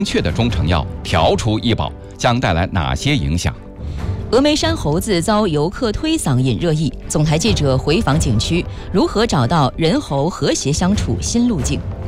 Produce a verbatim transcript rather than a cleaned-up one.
确的中成药调出医保将带来哪些影响？ 峨眉山猴子遭游客推搡引热议，总台记者回访景区，如何找到人猴和谐相处新路径？